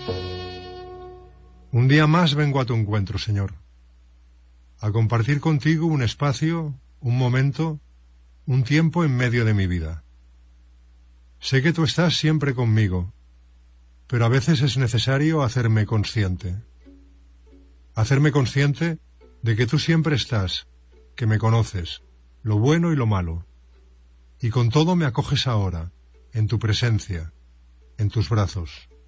Un día más vengo a tu encuentro, Señor, a compartir contigo un espacio, un momento, un tiempo en medio de mi vida. Sé que tú estás siempre conmigo, pero a veces es necesario hacerme consciente de que tú siempre estás, que me conoces, lo bueno y lo malo, y con todo me acoges ahora, en tu presencia, en tus brazos.